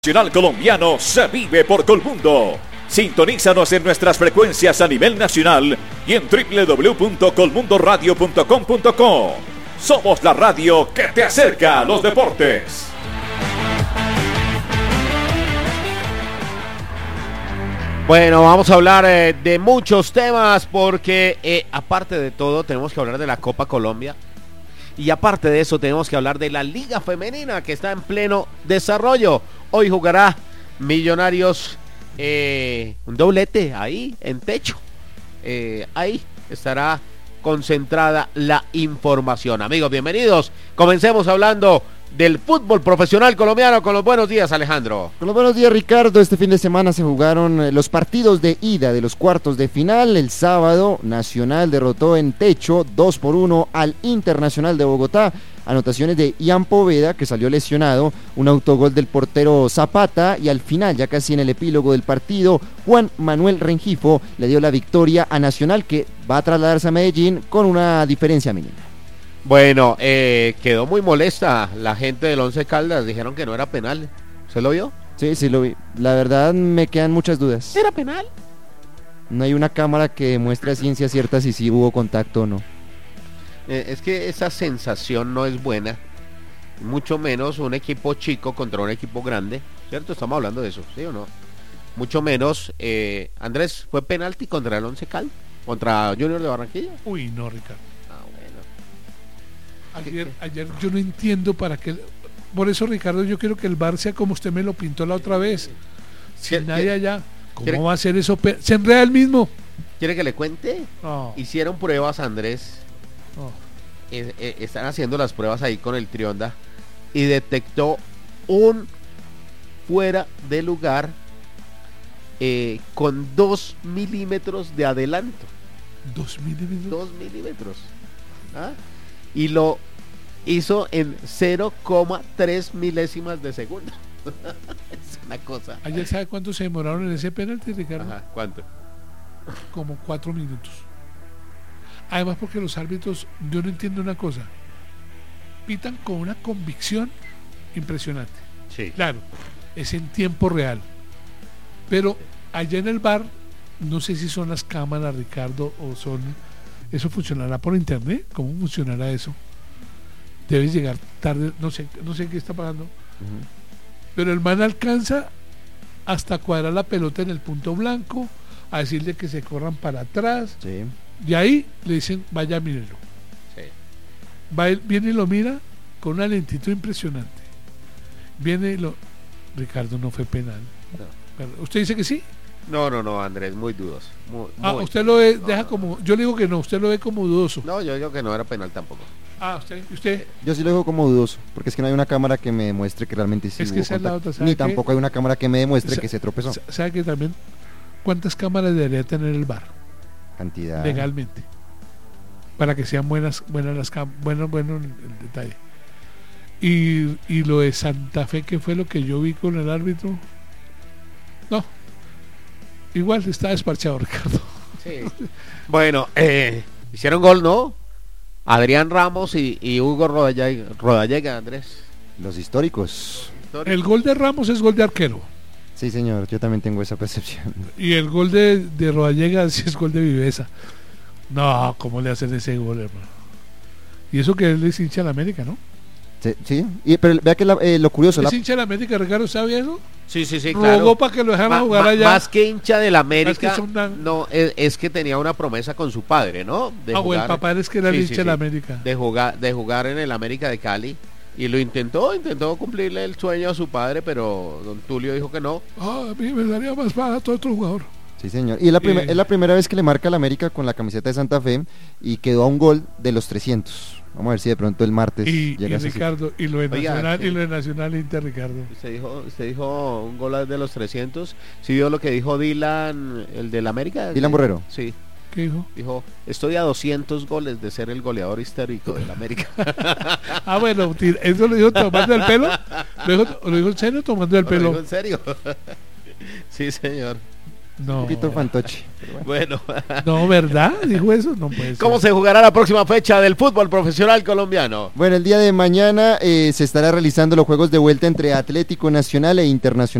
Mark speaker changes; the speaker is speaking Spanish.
Speaker 1: Nacional colombiano se vive por Colmundo. Sintonízanos en nuestras frecuencias a nivel nacional y en www.colmundoradio.com.co. Somos la radio que te acerca a los deportes.
Speaker 2: Bueno, vamos a hablar de muchos temas porque aparte de todo tenemos que hablar de la Copa Colombia. Y aparte de eso tenemos que hablar de la Liga Femenina que está en pleno desarrollo. Hoy jugará Millonarios un doblete ahí en techo. Ahí estará concentrada la información. Amigos, bienvenidos. Comencemos hablando del fútbol profesional colombiano con los buenos días, Alejandro.
Speaker 3: Con los buenos días, Ricardo. Este fin de semana se jugaron los partidos de ida de los cuartos de final. El sábado, Nacional derrotó en techo 2-1 al Internacional de Bogotá. Anotaciones de Ian Poveda, que salió lesionado, un autogol del portero Zapata, y al final, ya casi en el epílogo del partido, Juan Manuel Rengifo le dio la victoria a Nacional, que va a trasladarse a Medellín con una diferencia mínima.
Speaker 2: Bueno, quedó muy molesta la gente del Once Caldas, dijeron que no era penal. ¿Se lo vio?
Speaker 3: Sí, lo vi. La verdad me quedan muchas dudas.
Speaker 2: ¿Era penal?
Speaker 3: No hay una cámara que demuestre a ciencia cierta si sí hubo contacto o no.
Speaker 2: Es que esa sensación no es buena, mucho menos un equipo chico contra un equipo grande, ¿cierto? Estamos hablando de eso, ¿sí o no? Mucho menos, Andrés, ¿fue penalti contra el Once Caldas? ¿Contra Junior de Barranquilla?
Speaker 4: Uy, no, Ricardo.
Speaker 2: Bueno.
Speaker 4: Ayer yo no entiendo para qué. Por eso, Ricardo, yo quiero que el VAR sea como usted me lo pintó la otra vez. Sin nadie allá. ¿Cómo va a ser eso? ¿Se enreda el mismo?
Speaker 2: ¿Quiere que le cuente?
Speaker 4: No.
Speaker 2: Hicieron pruebas, Andrés.
Speaker 4: No.
Speaker 2: Están haciendo las pruebas ahí con el Trionda y detectó un fuera de lugar con 2 milímetros de adelanto.
Speaker 4: 2 milímetros.
Speaker 2: 2 milímetros. ¿Ah? Y lo hizo en 0,3 milésimas de segundo. Es una cosa.
Speaker 4: Ayer, ¿sabe cuánto se demoraron en ese penalti, Ricardo?
Speaker 2: Ajá, ¿cuánto?
Speaker 4: Como 4 minutos. Además, porque los árbitros, yo no entiendo una cosa, pitan con una convicción impresionante.
Speaker 2: Sí.
Speaker 4: Claro, es en tiempo real. Pero allá en el VAR, no sé si son las cámaras, Ricardo, o son... ¿Eso funcionará por internet? ¿Cómo funcionará eso? Debes llegar tarde, no sé qué está pasando. Uh-huh. Pero el man alcanza hasta cuadrar la pelota en el punto blanco, a decirle que se corran para atrás.
Speaker 3: Sí.
Speaker 4: Y ahí le dicen, vaya, mírenlo.
Speaker 2: Sí.
Speaker 4: Viene y lo mira con una lentitud impresionante. Viene y lo... Ricardo, no fue penal. No. ¿Usted dice que sí?
Speaker 2: No, Andrés, muy dudoso.
Speaker 4: Usted lo ve, deja como... Yo le digo que no, usted lo ve como dudoso.
Speaker 2: No, yo digo que no era penal tampoco.
Speaker 4: ¿Usted?
Speaker 3: Yo sí lo digo como dudoso, porque es que no hay una cámara que me demuestre que realmente sí
Speaker 4: es que esa es la otra,
Speaker 3: ni tampoco hay una cámara que me demuestre que se tropezó.
Speaker 4: ¿Sabe que también cuántas cámaras debería tener el VAR?
Speaker 3: Cantidad.
Speaker 4: Legalmente. Para que sean buenas las cámaras, bueno el detalle. Y lo de Santa Fe, que fue lo que yo vi con el árbitro. No. Igual está desparchado, Ricardo.
Speaker 2: Sí. Bueno, hicieron gol, ¿no? Adrián Ramos y Hugo Rodallega, Andrés.
Speaker 3: Los históricos.
Speaker 4: El gol de Ramos es gol de arquero.
Speaker 3: Sí, señor, yo también tengo esa percepción.
Speaker 4: Y el gol de Rodallega sí es gol de viveza. No, ¿cómo le hacen ese gol, hermano? Y eso que él es hincha de la América, ¿no?
Speaker 3: Sí. Pero vea que lo curioso...
Speaker 4: ¿Es hincha de la América, Ricardo? ¿Sabía eso?
Speaker 2: Sí, claro.
Speaker 4: Rogó para que lo dejaran jugar allá.
Speaker 2: Más que hincha de la América,
Speaker 4: no,
Speaker 2: es que tenía una promesa con su padre, ¿no?
Speaker 4: De jugar, el papá es que era hincha de la América.
Speaker 2: De jugar en el América de Cali. Y lo intentó cumplirle el sueño a su padre, pero don Tulio dijo que no.
Speaker 4: A mí me daría más barato otro jugador.
Speaker 3: Sí, señor. Y es la primera vez que le marca a la América con la camiseta de Santa Fe y quedó a un gol de los 300. Vamos a ver si de pronto el martes llega a
Speaker 4: Ricardo, y lo de Nacional, y lo de Nacional Inter, Ricardo.
Speaker 2: Usted dijo un gol de los 300. ¿Sí vio lo que dijo Dylan, el del América?
Speaker 3: Dylan Borrero.
Speaker 2: Sí.
Speaker 4: ¿Qué dijo?
Speaker 2: Dijo, estoy a 200 goles de ser el goleador histórico del América.
Speaker 4: Bueno, ¿eso lo dijo tomando el pelo? ¿Lo dijo en serio tomando el pelo?
Speaker 2: ¿Lo dijo en serio? Sí, señor.
Speaker 4: No,
Speaker 3: Un poquito fantoche.
Speaker 2: Bueno,
Speaker 4: no, ¿verdad? Dijo eso, no puede ser.
Speaker 2: ¿cómo se jugará la próxima fecha del fútbol profesional colombiano?
Speaker 3: Bueno, el día de mañana se estará realizando los juegos de vuelta entre Atlético Nacional e Internacional